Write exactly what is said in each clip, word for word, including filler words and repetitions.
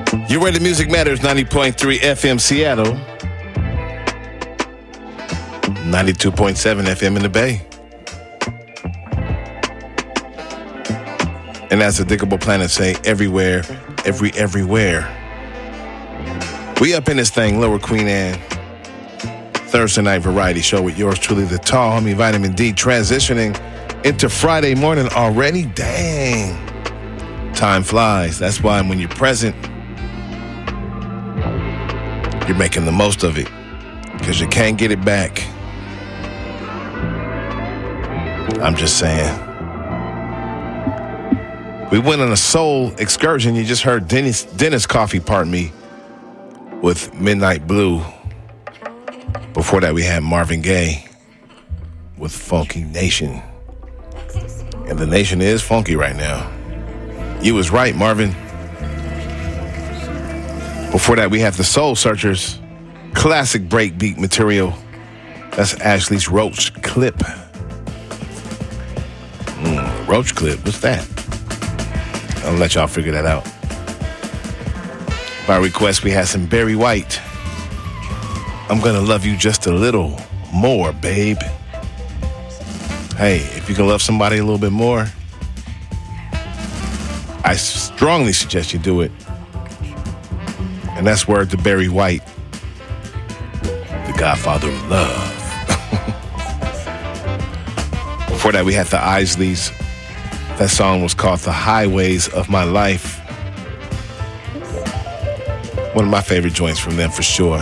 You're ready. Music Matters, ninety point three F M Seattle, ninety-two point seven F M in the Bay. And as the Diggable Planet say, everywhere, every, everywhere. We up in this thing, Lower Queen Anne. Thursday night variety show with yours truly, the tall homie Vitamin D, transitioning into Friday morning already. Dang. Time flies. That's why when you're present, you're making the most of it, because you can't get it back. I'm just saying. We went on a soul excursion. You just heard Dennis, Dennis Coffee, pardon me, with Midnight Blue. Before that, we had Marvin Gaye with Funky Nation. And the nation is funky right now. You was right, Marvin. Before that, we have the Soul Searchers, classic breakbeat material. That's Ashley's Roach Clip. Mm, Roach Clip, what's that? I'll let y'all figure that out. By request, we had some Barry White. I'm gonna love you just a little more, babe. Hey, if you can love somebody a little bit more, I strongly suggest you do it. And that's word to Barry White, the godfather of love. Before that, we had the Isleys. That song was called The Highways of My Life. One of my favorite joints from them for sure.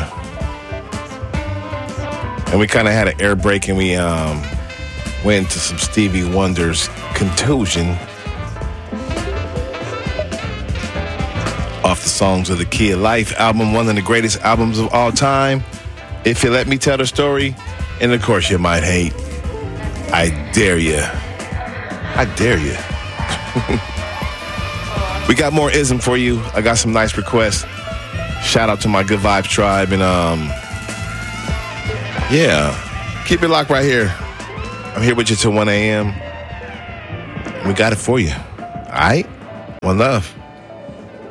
And we kind of had an air break and we um, went into some Stevie Wonder's Contusion off the Songs of the Key of Life album, one of the greatest albums of all time. If you let me tell the story, and of course you might hate, I dare you. I dare you. We got more ism for you. I got some nice requests. Shout out to my Good Vibes tribe. And um, yeah, keep it locked right here. I'm here with you till one a.m. And we got it for you. All right? One love.